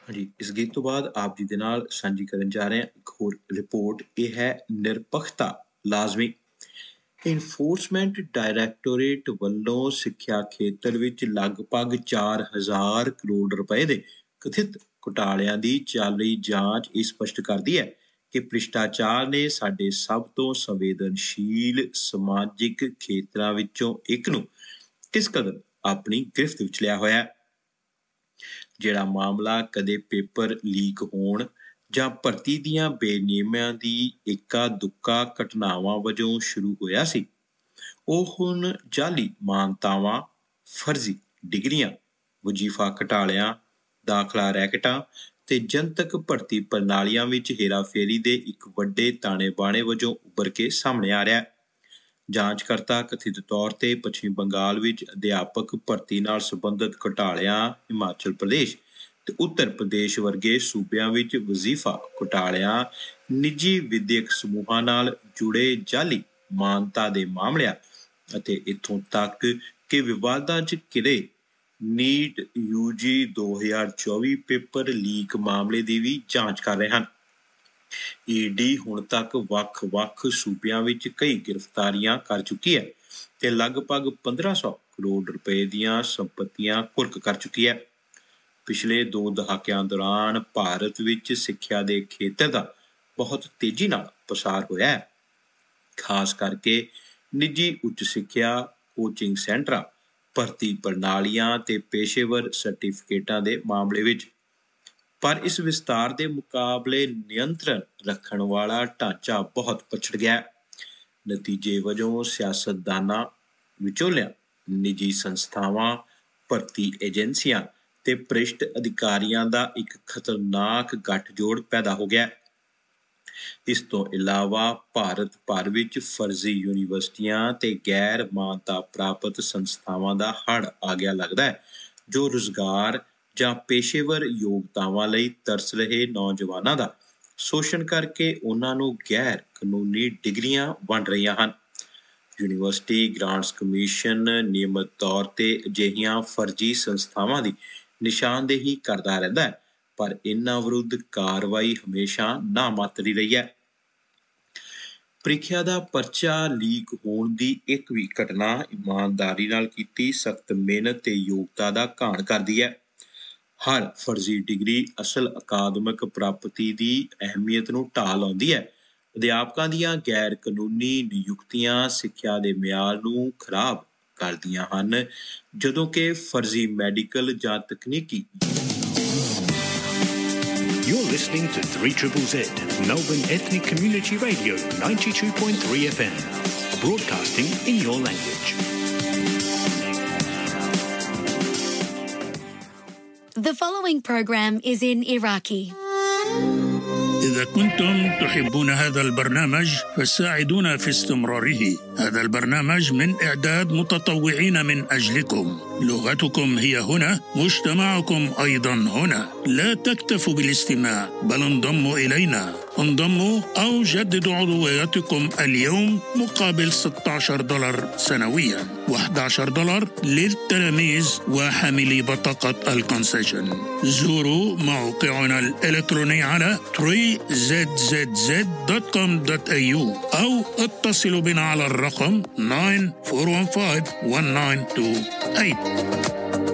ਹਾਂਜੀ, ਇਸ ਗੀਤ ਤੋਂ ਬਾਅਦ ਆਪ ਜੀ ਦੇ ਨਾਲ ਸਾਂਝੀ ਕਰਨ ਜਾ ਰਹੇ ਹਾਂ ਇੱਕ ਹੋਰ ਰਿਪੋਰਟ। ਇਹ ਹੈ ਨਿਰਪੱਖਤਾ ਲਾਜ਼ਮੀ। ਇਨਫੋਰਸਮੈਂਟ ਡਾਇਰੈਕਟੋਰੇਟ ਵੱਲੋਂ ਸਿੱਖਿਆ ਖੇਤਰ ਵਿੱਚ ਲਗਭਗ 4,000 ਕਰੋੜ ਰੁਪਏ ਦੇ ਕਥਿਤ ਘੁਟਾਲਿਆਂ ਦੀ ਚੱਲ ਰਹੀ ਜਾਂਚ ਇਹ ਸਪਸ਼ਟ ਕਰਦੀ ਹੈ ਕਿ ਭ੍ਰਿਸ਼ਟਾਚਾਰ ਨੇ ਸਾਡੇ ਸਭ ਤੋਂ ਸੰਵੇਦਨਸ਼ੀਲ ਸਮਾਜਿਕ ਖੇਤਰਾਂ ਵਿੱਚੋਂ ਇੱਕ ਨੂੰ ਕਿਸ ਕਦਰ ਆਪਣੀ ਗ੍ਰਿਫਤ ਵਿੱਚ ਲਿਆ ਹੋਇਆ ਹੈ। ਜਿਹੜਾ ਮਾਮਲਾ ਕਦੇ ਪੇਪਰ ਲੀਕ ਹੋਣ ਜਾਂ ਭਰਤੀ ਦੀਆਂ ਬੇਨਿਯਮੀਆਂ ਦੀ ਇੱਕਾ ਦੁੱਕਾ ਘਟਨਾਵਾਂ ਵਜੋਂ ਸ਼ੁਰੂ ਹੋਇਆ ਸੀ, ਉਹ ਹੁਣ ਜਾਲੀ ਮਾਨਤਾਵਾਂ, ਫਰਜ਼ੀ ਡਿਗਰੀਆਂ, ਵਜ਼ੀਫਾ ਘਟਾਲਿਆਂ, ਦਾਖਲਾ ਰੈਕਟਾਂ ਤੇ ਜਨਤਕ ਭਰਤੀ ਪ੍ਰਣਾਲੀਆਂ ਵਿੱਚ ਹੇਰਾਫੇਰੀ ਦੇ ਇੱਕ ਵੱਡੇ ਤਾਣੇ ਬਾਣੇ ਵਜੋਂ ਉੱਭਰ ਕੇ ਸਾਹਮਣੇ ਆ ਰਿਹਾ ਹੈ। ਜਾਂਚਕਰਤਾ ਕਥਿਤ ਤੌਰ ਤੇ ਪੱਛਮੀ ਬੰਗਾਲ ਵਿੱਚ ਅਧਿਆਪਕ ਭਰਤੀ ਨਾਲ ਸੰਬੰਧਿਤ ਘੁਟਾਲਿਆਂ, ਹਿਮਾਚਲ ਪ੍ਰਦੇਸ਼ ਤੇ ਉੱਤਰ ਪ੍ਰਦੇਸ਼ ਵਰਗੇ ਸੂਬਿਆਂ ਵਿੱਚ ਵਜ਼ੀਫਾ ਘੁਟਾਲਿਆਂ, ਨਿੱਜੀ ਵਿਦਿਅਕ ਸਮੂਹਾਂ ਨਾਲ ਜੁੜੇ ਜਾਲੀ ਮਾਨਤਾ ਦੇ ਮਾਮਲਿਆਂ ਅਤੇ ਇੱਥੋਂ ਤੱਕ ਕਿ ਵਿਵਾਦਾਂ 'ਚ ਘਿਰੇ ਨੀਟ UG 2024 ਪੇਪਰ ਲੀਕ ਮਾਮਲੇ ਦੀ ਵੀ ਜਾਂਚ ਕਰ ਰਹੇ ਹਨ। ED ਹੁਣ ਤੱਕ ਵੱਖ-ਵੱਖ ਸੂਬਿਆਂ ਵਿੱਚ ਕਈ ਗ੍ਰਿਫਤਾਰੀਆਂ ਕਰ ਚੁੱਕੀ ਹੈ ਤੇ ਲਗਭਗ 1500 ਕਰੋੜ ਰੁਪਏ ਦੀਆਂ ਸੰਪਤੀਆਂ ਕੁਰਕ ਕਰ ਚੁੱਕੀ ਹੈ। ਪਿਛਲੇ 2 ਦਹਾਕਿਆਂ ਦੌਰਾਨ ਭਾਰਤ ਵਿੱਚ ਸਿੱਖਿਆ ਦੇ ਖੇਤਰ ਦਾ ਬਹੁਤ ਤੇਜ਼ੀ ਨਾਲ ਪਸਾਰ ਹੋਇਆ ਹੈ, ਖਾਸ ਕਰਕੇ ਨਿੱਜੀ ਉੱਚ ਸਿੱਖਿਆ, ਕੋਚਿੰਗ ਸੈਂਟਰਾਂ, ਭਰਤੀ ਪ੍ਰਣਾਲੀਆਂ ਤੇ ਪੇਸ਼ੇਵਰ ਸਰਟੀਫਿਕੇਟਾਂ ਦੇ ਮਾਮਲੇ ਵਿੱਚ। ਪਰ ਇਸ ਵਿਸਤਾਰ ਦੇ ਮੁਕਾਬਲੇ ਨਿਯੰਤਰਣ ਰੱਖਣ ਵਾਲਾ ਢਾਂਚਾ ਬਹੁਤ ਪਛੜ ਗਿਆ। ਨਤੀਜੇ ਵਜੋਂ ਸਿਆਸਤਦਾਨਾਂ, ਵਿਚੋਲਿਆਂ, ਨਿੱਜੀ ਸੰਸਥਾਵਾਂ, ਭਰਤੀ ਏਜੰਸੀਆਂ ਤੇ ਭ੍ਰਿਸ਼ਟ ਅਧਿਕਾਰੀਆਂ ਦਾ ਇੱਕ ਖਤਰਨਾਕ ਗੱਠਜੋੜ ਪੈਦਾ ਹੋ ਗਿਆ। ਇਸ ਤੋਂ ਇਲਾਵਾ ਭਾਰਤ ਭਰ ਵਿੱਚ ਫਰਜ਼ੀ ਯੂਨੀਵਰਸਿਟੀਆਂ ਤੇ ਗੈਰ ਮਾਨਤਾ ਪ੍ਰਾਪਤ ਸੰਸਥਾਵਾਂ ਦਾ ਹੜ੍ਹ ਆ ਗਿਆ ਲੱਗਦਾ ਹੈ, ਜੋ ਰੁਜ਼ਗਾਰ ਜਾਂ ਪੇਸ਼ੇਵਰ ਯੋਗਤਾਵਾਂ ਲਈ ਤਰਸ ਰਹੇ ਨੌਜਵਾਨਾਂ ਦਾ ਸ਼ੋਸ਼ਣ ਕਰਕੇ ਉਹਨਾਂ ਨੂੰ ਗੈਰ ਕਾਨੂੰਨੀ ਡਿਗਰੀਆਂ ਵੰਡ ਰਹੀਆਂ ਹਨ। ਯੂਨੀਵਰਸਿਟੀ ਗ੍ਰਾਂਟਸ ਕਮਿਸ਼ਨ ਨਿਯਮਿਤ ਤੌਰ ਤੇ ਅਜਿਹੀਆਂ ਫਰਜ਼ੀ ਸੰਸਥਾਵਾਂ ਦੀ ਨਿਸ਼ਾਨਦੇਹੀ ਕਰਦਾ ਰਹਿੰਦਾ ਹੈ, ਪਰ ਇਹਨਾਂ ਵਿਰੁੱਧ ਕਾਰਵਾਈ ਹਮੇਸ਼ਾ ਨਾਮਾਤਰੀ ਰਹੀ ਹੈ। ਪ੍ਰੀਖਿਆ ਦਾ ਪਰਚਾ ਲੀਕ ਹੋਣ ਦੀ ਇੱਕ ਵੀ ਘਟਨਾ ਇਮਾਨਦਾਰੀ ਨਾਲ ਕੀਤੀ ਸਖਤ ਮਿਹਨਤ ਤੇ ਯੋਗਤਾ ਦਾ ਘਾਣ ਕਰਦੀ ਹੈ। ਹਰ ਫਰਜ਼ੀ ਡਿਗਰੀ ਅਸਲ ਅਕਾਦਮਿਕ ਪ੍ਰਾਪਤੀ ਦੀ ਅਹਿਮੀਅਤ ਨੂੰ ਢਾਹ ਲਾਉਂਦੀ ਹੈ। ਅਧਿਆਪਕਾਂ ਦੀਆਂ ਗੈਰ ਕਾਨੂੰਨੀ ਨਿਯੁਕਤੀਆਂ ਸਿੱਖਿਆ ਦੇ ਮਿਆਰ ਨੂੰ ਖਰਾਬ ਕਰਦੀਆਂ ਹਨ, ਜਦੋਂ ਕਿ ਫਰਜ਼ੀ ਮੈਡੀਕਲ ਜਾਂ ਤਕਨੀਕੀ। You're listening to 3ZZZ, Melbourne Ethnic Community Radio 92.3 FM, broadcasting in your language. The following program is in Iraqi. إذا كنتم تحبون هذا البرنامج فساعدونا في استمراره. هذا البرنامج من إعداد متطوعين من أجلكم. لغتكم هي هنا، مجتمعكم أيضا هنا. لا تكتفوا بالاستماع بل انضموا إلينا. انضموا أو جددوا عضويتكم اليوم مقابل $16 سنويا و$11 للتلاميذ وحاملي بطاقة الكونسيشن. زوروا موقعنا الإلكتروني على 3zzz.com.au أو اتصلوا بنا على الرقم 94151928.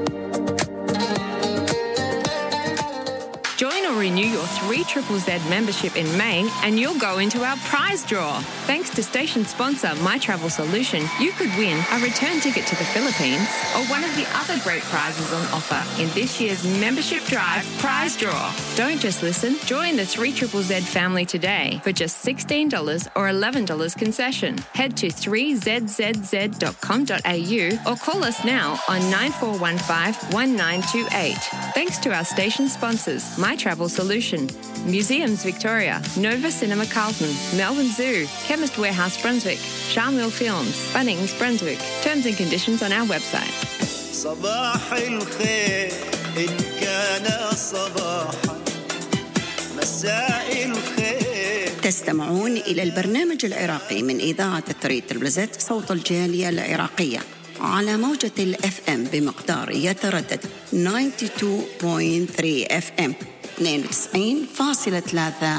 Join or renew your 3ZZZ membership in May and you'll go into our prize draw. Thanks to station sponsor My Travel Solution, you could win a return ticket to the Philippines or one of the other great prizes on offer in this year's Membership Drive prize draw. Don't just listen, join the 3ZZZ family today for just $16 or $11 concession. Head to 3zzz.com.au or call us now on 9415-1928. Thanks to our station sponsors, My Travel Solution, Museums Victoria, Nova Cinema Carlton, Melbourne Zoo, Chemist Warehouse Brunswick, Charmwell Films, Bunnings Brunswick. Terms and conditions on our website. صباح الخير إن كان صباحا، مساء الخير. تستمعون إلى البرنامج العراقي من إذاعة 3ZZZ صوت الجالية العراقية على موجة الFM بمقدار يتردد 92.3 FM 92.3